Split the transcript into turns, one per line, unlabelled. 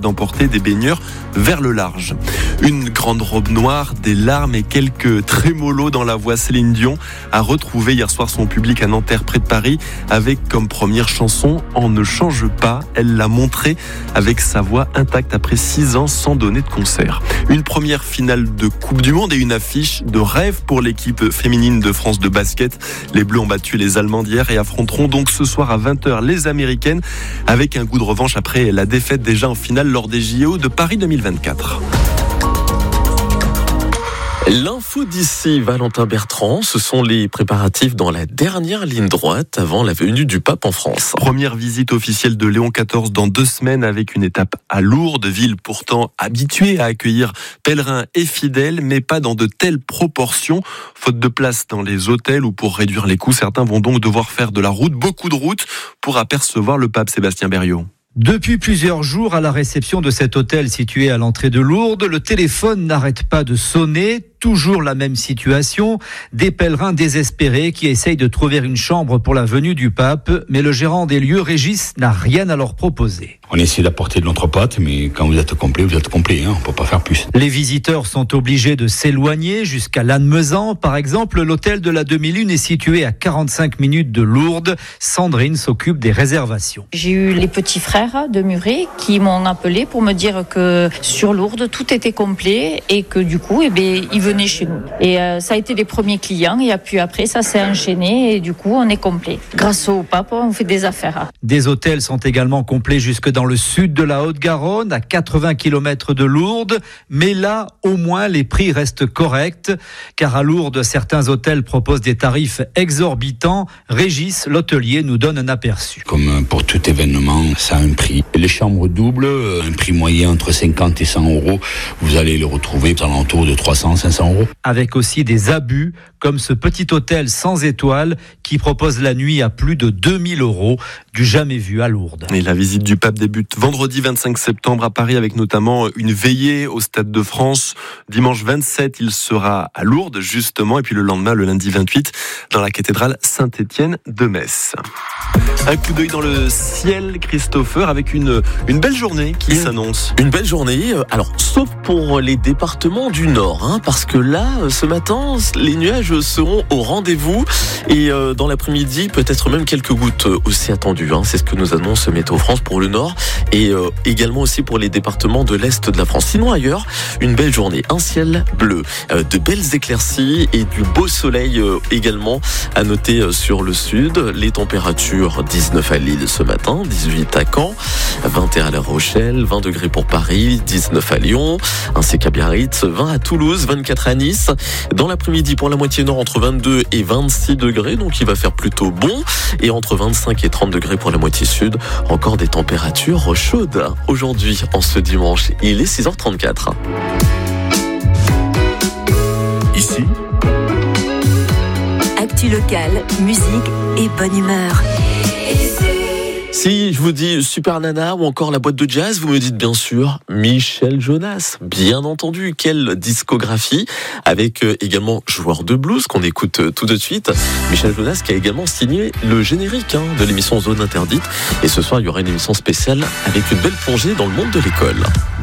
d'emporter des baigneurs vers le large. Une grande robe noire, des larmes et quelques trémolos dans la voix. Céline Dion a retrouvé hier soir son public à Nanterre près de Paris avec comme première chanson « On ne change pas ». Elle l'a montré avec sa voix intacte après 6 ans sans donner de concert. Une première finale de Coupe du Monde et une affiche de rêve pour l'équipe féminine de France de basket. Les Bleus ont battu les Allemands d'hier et affronteront donc ce soir à 20h les Américaines avec un goût de revanche après la défaite déjà en finale lors des JO de Paris 2024.
L'info d'ici, Valentin Bertrand, ce sont les préparatifs dans la dernière ligne droite avant la venue du pape en France.
Première visite officielle de Léon XIV dans 2 semaines avec une étape à Lourdes, ville pourtant habituée à accueillir pèlerins et fidèles, mais pas dans de telles proportions. Faute de place dans les hôtels ou pour réduire les coûts, certains vont donc devoir faire de la route, beaucoup de route, pour apercevoir le pape Sébastien Berriot.
Depuis plusieurs jours, à la réception de cet hôtel situé à l'entrée de Lourdes, le téléphone n'arrête pas de sonner. Toujours la même situation, des pèlerins désespérés qui essayent de trouver une chambre pour la venue du pape, mais le gérant des lieux, Régis, n'a rien à leur proposer.
On essaie d'apporter de notre pâte, mais quand vous êtes complet, vous êtes complet, on ne peut pas faire plus.
Les visiteurs sont obligés de s'éloigner jusqu'à Lannemezan. Par exemple, l'hôtel de la Demi-Lune est situé à 45 minutes de Lourdes. Sandrine s'occupe des réservations.
J'ai eu les petits frères de Muret qui m'ont appelé pour me dire que sur Lourdes, tout était complet et que du coup, ils venaient chez nous. Et ça a été les premiers clients et puis après, ça s'est enchaîné et du coup, on est complet. Grâce au pape, on fait des affaires.
Des hôtels sont également complets jusque dans le sud de la Haute-Garonne, à 80 km de Lourdes. Mais là, au moins, les prix restent corrects. Car à Lourdes, certains hôtels proposent des tarifs exorbitants. Régis, l'hôtelier, nous donne un aperçu.
Comme pour tout événement, ça a un prix. Les chambres doubles, un prix moyen entre 50 et 100 euros. Vous allez le retrouver aux alentours de 300-500 euros.
Avec aussi des abus, comme ce petit hôtel sans étoiles qui propose la nuit à plus de 2000 euros, du jamais vu à Lourdes.
Et la visite du pape débute vendredi 25 septembre à Paris avec notamment une veillée au Stade de France. Dimanche 27, il sera à Lourdes justement et puis le lendemain, le lundi 28, dans la cathédrale Saint-Étienne de Metz. Un coup d'œil dans le ciel, Christopher, avec une belle journée qui s'annonce.
Une belle journée, alors sauf pour les départements du Nord, parce que là, ce matin, les nuages seront au rendez-vous et dans l'après-midi, peut-être même quelques gouttes aussi attendues. C'est ce que nous annonce Météo France pour le Nord et également aussi pour les départements de l'Est de la France. Sinon ailleurs, une belle journée, un ciel bleu, de belles éclaircies et du beau soleil également à noter sur le sud. Les températures 19 à Lille ce matin, 18 à Caen, 21 à La Rochelle, 20 degrés pour Paris, 19 à Lyon, ainsi qu'à Biarritz, 20 à Toulouse, 24 à Nice. Dans l'après-midi pour la moitié nord entre 22 et 26 degrés, donc il va faire plutôt bon. Et entre 25 et 30 degrés pour la moitié sud, encore des températures chaudes. Aujourd'hui, en ce dimanche, il est 6h34.
Ici,
actu locale, musique et bonne humeur.
Si je vous dis Super Nana ou encore la boîte de jazz, vous me dites bien sûr Michel Jonas. Bien entendu, quelle discographie, avec également Joueur de blues qu'on écoute tout de suite. Michel Jonas qui a également signé le générique de l'émission Zone Interdite. Et ce soir, il y aura une émission spéciale avec une belle plongée dans le monde de l'école.